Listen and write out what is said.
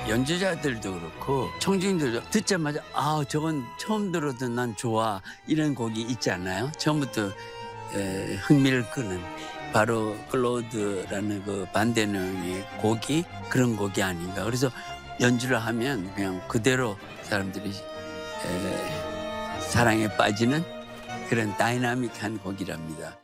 연주자들도 그렇고 청중들도 듣자마자 아 저건 처음 들어도 난 좋아 이런 곡이 있지 않나요? 처음부터 흥미를 끄는 바로 클로드라는 그 반대명의 곡이 그런 곡이 아닌가. 그래서 연주를 하면 그냥 그대로 사람들이 사랑에 빠지는 그런 다이나믹한 곡이랍니다.